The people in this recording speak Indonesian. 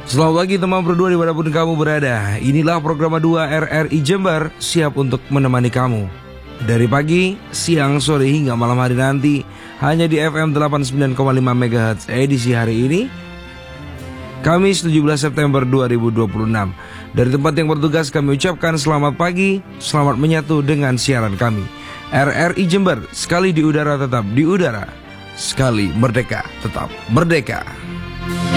Selamat pagi teman berdua dimanapun kamu berada. Inilah program 2 RRI Jember, siap untuk menemani kamu dari pagi, siang, sore hingga malam hari nanti, hanya di FM 89,5 MHz edisi hari ini, Kamis 17 September 2026. Dari tempat yang bertugas kami ucapkan selamat pagi, selamat menyatu dengan siaran kami. RRI Jember, sekali di udara tetap di udara, sekali merdeka tetap merdeka.